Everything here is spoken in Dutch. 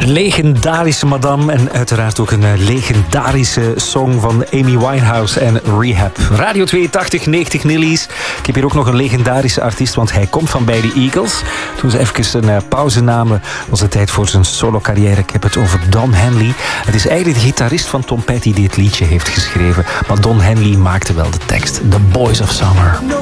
Een legendarische madame en uiteraard ook een legendarische song van Amy Winehouse en Rehab. Radio 82, 90 Nillies. Ik heb hier ook nog een legendarische artiest, want hij komt van bij de Eagles. Toen ze even een pauze namen, was het tijd voor zijn solo-carrière. Ik heb het over Don Henley. Het is eigenlijk de gitarist van Tom Petty die het liedje heeft geschreven. Maar Don Henley maakte wel de tekst. The Boys of Summer.